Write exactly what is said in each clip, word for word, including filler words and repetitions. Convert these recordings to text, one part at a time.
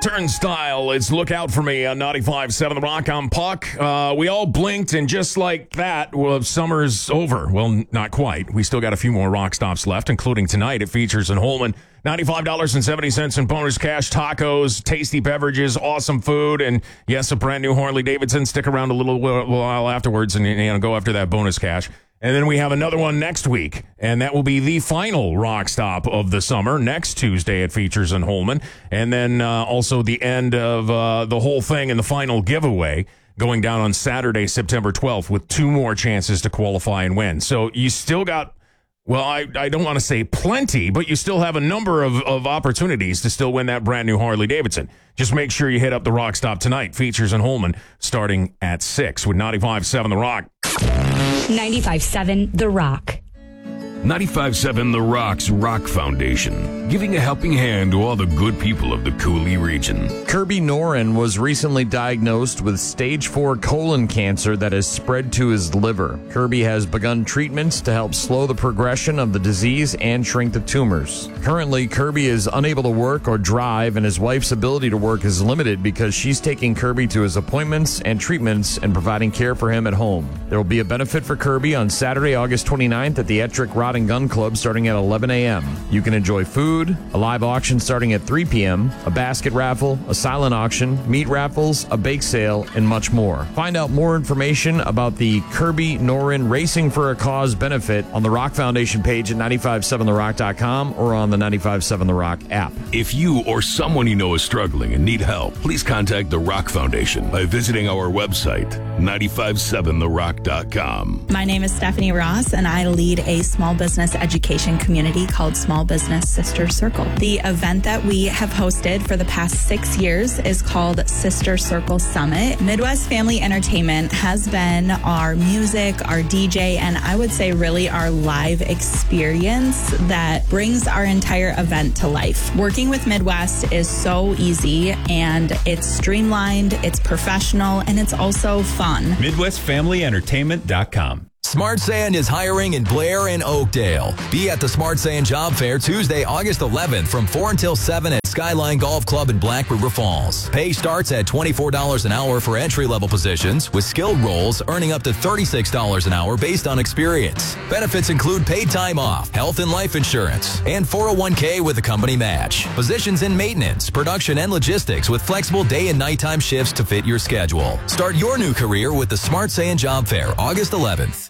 Turnstile, it's Look Out For Me on ninety-five point seven The Rock. I'm Puck. Uh, we all blinked, and just like that, well, summer's over. Well, not quite. We still got a few more rock stops left, including tonight at Features in Holman. ninety-five dollars and seventy cents in bonus cash, tacos, tasty beverages, awesome food, and yes, a brand new Harley Davidson. Stick around a little while afterwards and you know, go after that bonus cash. And then we have another one next week, and that will be the final rock stop of the summer next Tuesday at Features in Holman. And then uh, also the end of uh, the whole thing and the final giveaway going down on Saturday, September twelfth, with two more chances to qualify and win. So you still got, well, I, I don't want to say plenty, but you still have a number of, of opportunities to still win that brand new Harley Davidson. Just make sure you hit up the rock stop tonight, Features in Holman, starting at six with ninety-five point seven The Rock. ninety-five point seven The Rock. ninety-five point seven The Rock's Rock Foundation, giving a helping hand to all the good people of the Cooley region. Kirby Norin was recently diagnosed with stage four colon cancer that has spread to his liver. Kirby has begun treatments to help slow the progression of the disease and shrink the tumors. Currently, Kirby is unable to work or drive, and his wife's ability to work is limited because she's taking Kirby to his appointments and treatments and providing care for him at home. There will be a benefit for Kirby on Saturday, August twenty-ninth at the Ettrick Rod and Gun Club starting at eleven a.m. You can enjoy food, a live auction starting at three p.m., a basket raffle, a silent auction, meat raffles, a bake sale, and much more. Find out more information about the Kirby Norin Racing for a Cause benefit on the Rock Foundation page at ninety-five point seven the rock dot com or on the ninety-five point seven The Rock app. If you or someone you know is struggling and need help, please contact the Rock Foundation by visiting our website, ninety-five point seven the rock dot com. My name is Stephanie Ross, and I lead a small business education community called Small Business Sister Circle. The event that we have hosted for the past six years is called Sister Circle Summit. Midwest Family Entertainment has been our music, our D J, and I would say really our live experience that brings our entire event to life. Working with Midwest is so easy, and it's streamlined, it's professional, and it's also fun. Midwest Family Entertainment dot com. Smart Sand is hiring in Blair and Oakdale. Be at the Smart Sand Job Fair Tuesday, August eleventh from four until seven at Skyline Golf Club in Black River Falls. Pay starts at twenty-four dollars an hour for entry-level positions, with skilled roles earning up to thirty-six dollars an hour based on experience. Benefits include paid time off, health and life insurance, and four oh one k with a company match. Positions in maintenance, production, and logistics with flexible day and nighttime shifts to fit your schedule. Start your new career with the Smart Sand Job Fair, August eleventh.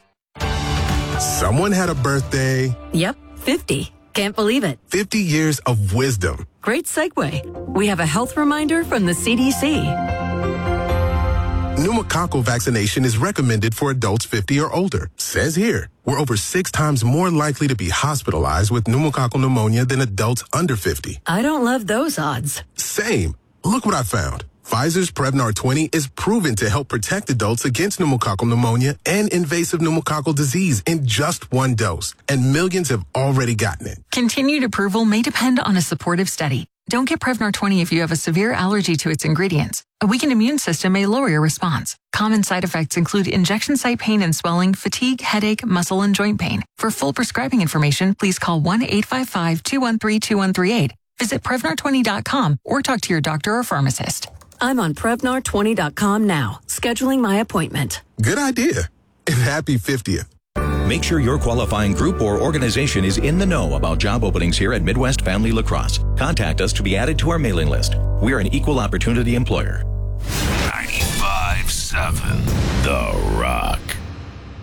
Someone had a birthday. Yep, fifty. Can't believe it. fifty years of wisdom. Great segue. We have a health reminder from the C D C. Pneumococcal vaccination is recommended for adults fifty or older. Says here, we're over six times more likely to be hospitalized with pneumococcal pneumonia than adults under fifty. I don't love those odds. Same. Look what I found. Pfizer's Prevnar twenty is proven to help protect adults against pneumococcal pneumonia and invasive pneumococcal disease in just one dose, and millions have already gotten it. Continued approval may depend on a supportive study. Don't get Prevnar twenty if you have a severe allergy to its ingredients. A weakened immune system may lower your response. Common side effects include injection site pain and swelling, fatigue, headache, muscle, and joint pain. For full prescribing information, please call one eight five five, two one three, two one three eight. Visit Prevnar twenty dot com or talk to your doctor or pharmacist. I'm on Prevnar twenty dot com now, scheduling my appointment. Good idea. And happy fiftieth. Make sure your qualifying group or organization is in the know about job openings here at Midwest Family Lacrosse. Contact us to be added to our mailing list. We're an equal opportunity employer. ninety-five point seven The